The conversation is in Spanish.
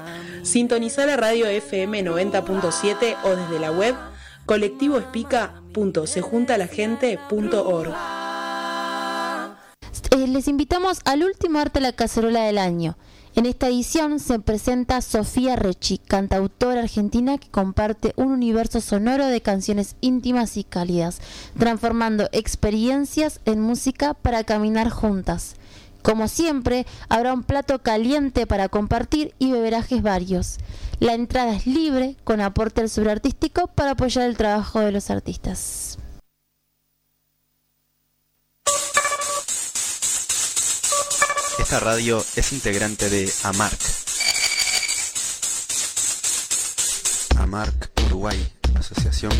Sintoniza la radio FM 90.7 o desde la web colectivoespica.sejuntalagente.org. Les invitamos al último Arte a la Cacerola del año. En esta edición se presenta Sofía Recci, cantautora argentina que comparte un universo sonoro de canciones íntimas y cálidas, transformando experiencias en música para caminar juntas. Como siempre, habrá un plato caliente para compartir y beberajes varios. La entrada es libre, con aporte al sobreartístico para apoyar el trabajo de los artistas. Esta radio es integrante de AMARC. AMARC Uruguay, Asociación